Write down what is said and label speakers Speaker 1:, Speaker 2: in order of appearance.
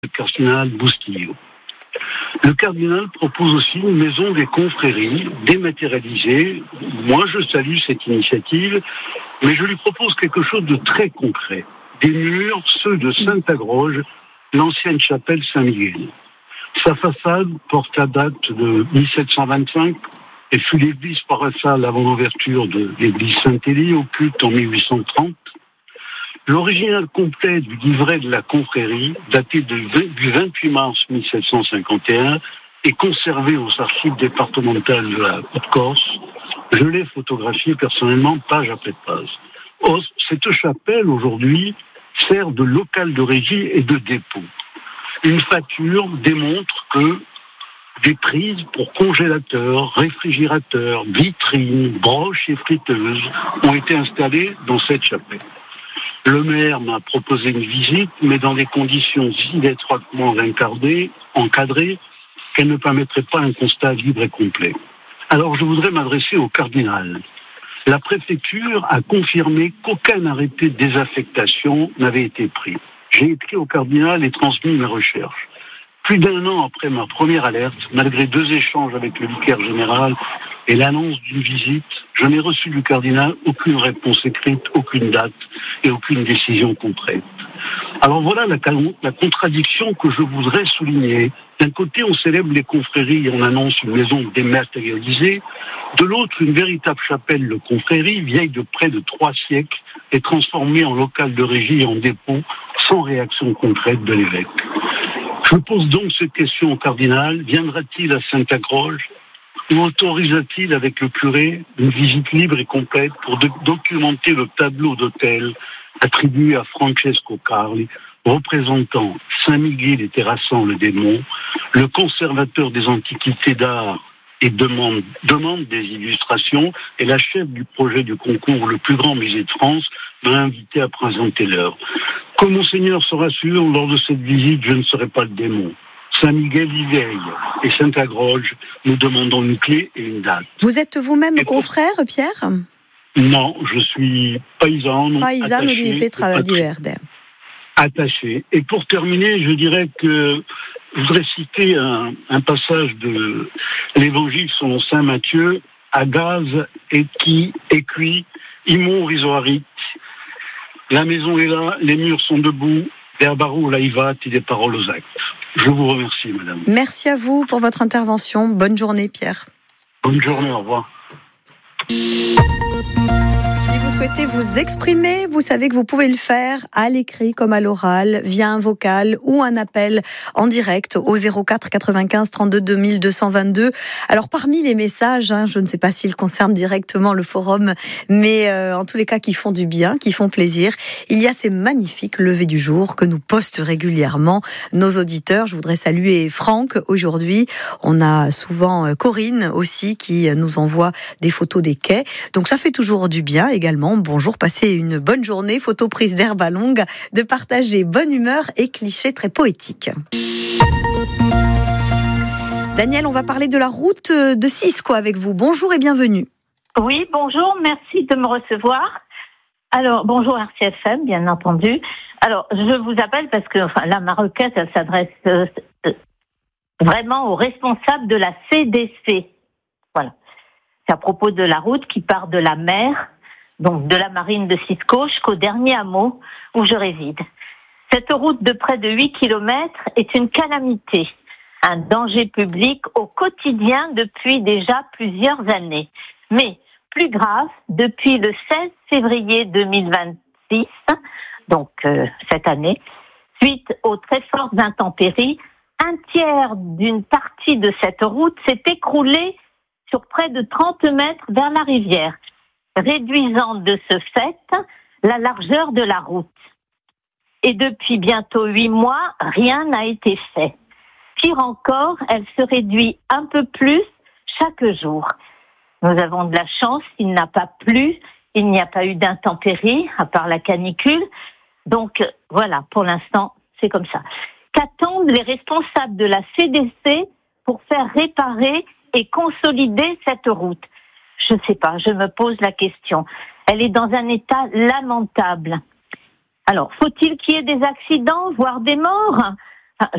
Speaker 1: cardinal Bustillo. Le cardinal propose aussi une maison des confréries dématérialisée. Moi, je salue cette initiative, mais je lui propose quelque chose de très concret. Des murs, ceux de Saint-Agroge, l'ancienne chapelle Saint-Miguel. Sa façade porte la date de 1725 et fut l'église paroissiale avant l'ouverture de l'église Saint-Élie au culte en 1830. L'original complet du livret de la confrérie, daté du 28 mars 1751, est conservé aux archives départementales de la Haute-Corse. Je l'ai photographié personnellement, page après page. Or, cette chapelle, aujourd'hui, sert de local de régie et de dépôt. Une facture démontre que des prises pour congélateurs, réfrigérateurs, vitrines, broches et friteuses ont été installées dans cette chapelle. Le maire m'a proposé une visite, mais dans des conditions si étroitement encadrées qu'elles ne permettraient pas un constat libre et complet. Alors je voudrais m'adresser au cardinal. La préfecture a confirmé qu'aucun arrêté de désaffectation n'avait été pris. J'ai écrit au cardinal et transmis mes recherches. Plus d'un an après ma première alerte, malgré 2 échanges avec le vicaire général et l'annonce d'une visite, je n'ai reçu du cardinal aucune réponse écrite, aucune date et aucune décision concrète. Alors voilà la contradiction que je voudrais souligner. D'un côté, on célèbre les confréries et on annonce une maison dématérialisée. De l'autre, une véritable chapelle de confrérie, vieille de près de 3 siècles, est transformée en local de régie et en dépôt, sans réaction concrète de l'évêque. Je pose donc cette question au cardinal. Viendra-t-il à Saint-Agroge ou autorisa-t-il avec le curé une visite libre et complète pour documenter le tableau d'autel attribué à Francesco Carli, représentant Saint-Miguel et terrassant le démon, le conservateur des antiquités d'art et demande des illustrations, et la chef du projet du concours Le plus grand musée de France m'a invité à présenter l'œuvre. Que Monseigneur se rassure, lors de cette visite, je ne serai pas le démon. Saint-Miguel y veille et Saint-Agroge, nous demandons une clé et une date.
Speaker 2: Vous êtes vous-même confrère, Pierre ?
Speaker 1: Non, je suis paysan.
Speaker 2: Di Petra di Verde.
Speaker 1: Attaché. Et pour terminer, je dirais que je voudrais citer un passage de l'Évangile selon saint Matthieu. Agaz et qui cuit, imon risoarit. La maison est là, les murs sont debout. Verbarou laivat et des paroles aux actes. Je vous remercie, madame.
Speaker 2: Merci à vous pour votre intervention. Bonne journée, Pierre.
Speaker 1: Bonne journée, au revoir.
Speaker 2: Si vous souhaitez vous exprimer, vous savez que vous pouvez le faire à l'écrit comme à l'oral, via un vocal ou un appel en direct au 04 95 32 2222. Alors parmi les messages, je ne sais pas s'ils concernent directement le forum, mais en tous les cas qui font du bien, qui font plaisir, il y a ces magnifiques levées du jour que nous postent régulièrement nos auditeurs. Je voudrais saluer Franck aujourd'hui. On a souvent Corinne aussi qui nous envoie des photos des quais. Donc ça fait toujours du bien également. Bonjour, passez une bonne journée. Photo prise d'herbe à longue, de partager bonne humeur et clichés très poétiques. Daniel, on va parler de la route de Cisco avec vous. Bonjour et bienvenue.
Speaker 3: Oui, bonjour, merci de me recevoir. Alors, bonjour RCFM, bien entendu. Alors, je vous appelle parce que là, ma requête, elle s'adresse vraiment aux responsables de la CDC. Voilà. C'est à propos de la route qui part de la mer, donc de la marine de Cisco jusqu'au dernier hameau où je réside. Cette route de près de 8 km est une calamité, un danger public au quotidien depuis déjà plusieurs années. Mais plus grave, depuis le 16 février 2026, donc cette année, suite aux très fortes intempéries, un tiers d'une partie de cette route s'est écroulée sur près de 30 mètres vers la rivière, réduisant de ce fait la largeur de la route. Et depuis bientôt 8 mois, rien n'a été fait. Pire encore, elle se réduit un peu plus chaque jour. Nous avons de la chance, il n'a pas plu, il n'y a pas eu d'intempéries, à part la canicule. Donc voilà, pour l'instant, c'est comme ça. Qu'attendent les responsables de la CDC pour faire réparer et consolider cette route? Je ne sais pas, je me pose la question. Elle est dans un état lamentable. Alors, faut-il qu'il y ait des accidents, voire des morts?